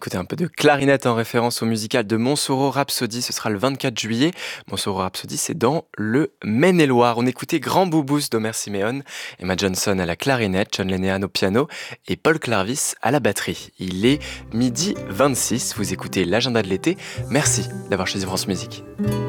écouter un peu de clarinette en référence au musical de Montsoreau Rhapsody. Ce sera le 24 juillet. Montsoreau Rhapsody, c'est dans le Maine-et-Loire. On écoutait Grand Boubous d'Homer Siméon, Emma Johnson à la clarinette, John Lennon au piano et Paul Clarvis à la batterie. Il est 12h26. Vous écoutez l'agenda de l'été. Merci d'avoir choisi France Musique.